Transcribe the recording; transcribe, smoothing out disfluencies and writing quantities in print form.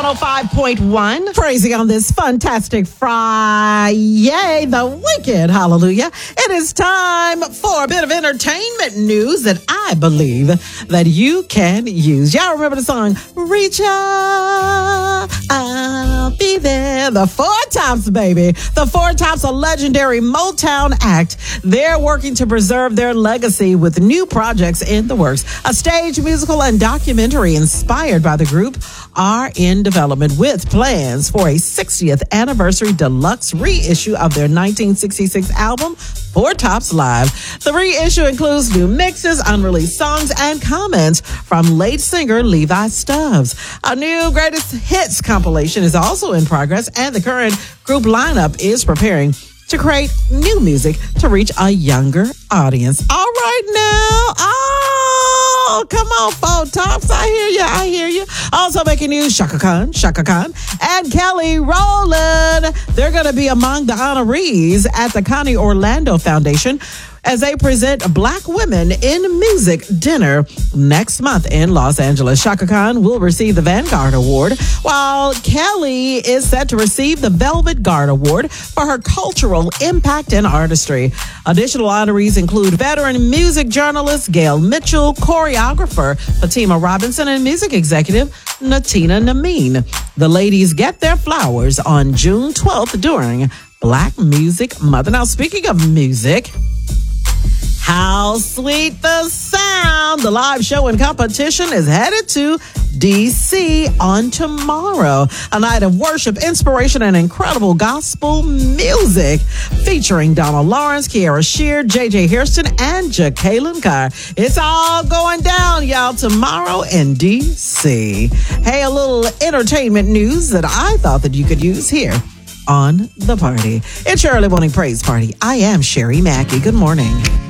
105.1. Praising on this fantastic Friday, the wicked hallelujah. It is time for a bit of entertainment news that I believe that you can use. Y'all remember the song, Reach Out, I'll Be There. The Four Tops, baby. The Four Tops, a legendary Motown act. They're working to preserve their legacy with new projects in the works. A stage, musical, and documentary inspired by the group are in development with plans for a 60th anniversary deluxe reissue of their 1966 album, Four Tops Live. The reissue includes new mixes, unreleased songs, and comments from late singer Levi Stubbs. A new greatest hits compilation is also in progress, and the current group lineup is preparing to create new music to reach a younger audience. All right now. Oh, come on, Four Tops. I hear you. Also making news, Chaka Khan, and Kelly Rowland. They're going to be among the honorees at the Connie Orlando Foundation as they present Black Women in Music dinner next month in Los Angeles. Chaka Khan will receive the Vanguard Award, while Kelly is set to receive the Velvet Guard Award for her cultural impact and artistry. Additional honorees include veteran music journalist Gail Mitchell, choreographer Fatima Robinson, and music executive Natina Nameen. The ladies get their flowers on June 12th during Black Music Month. Now, speaking of music, how sweet the sound. The live show and competition is headed to D.C. on tomorrow. A night of worship, inspiration, and incredible gospel music featuring Donna Lawrence, Kiara Shear, J.J. Hairston, and Jacqueline Carr. It's all going down, y'all, tomorrow in D.C. Hey, a little entertainment news that I thought that you could use here on The Party. It's your early morning praise party. I am Sherry Mackey. Good morning.